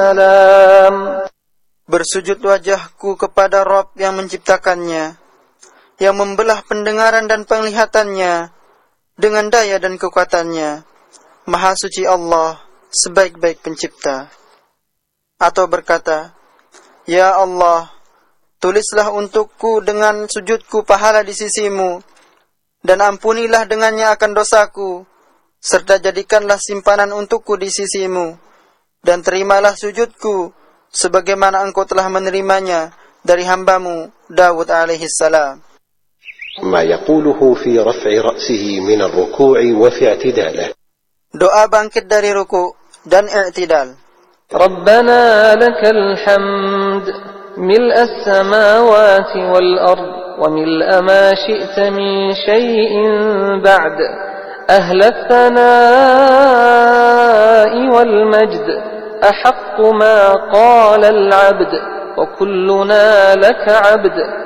السلام. Bersujud wajahku kepada Rabb yang menciptakannya, yang membelah pendengaran dan penglihatannya dengan daya dan kekuatannya. Maha suci Allah, sebaik-baik pencipta. Atau berkata, Ya Allah, tulislah untukku dengan sujudku pahala di sisimu, dan ampunilah dengannya akan dosaku, serta jadikanlah simpanan untukku di sisimu, dan terimalah sujudku, sebagaimana engkau telah menerimanya dari hambamu Dawud alaihi salam. ما يقوله في رفع رأسه من الركوع وفي اعتداله. Doa bangkit dari ruku dan i'tidal. ربنا لك الحمد ملء السماوات والأرض وملء ما شئت من شيء بعد أهل الثناء والمجد أحق ما قال العبد وكلنا لك عبد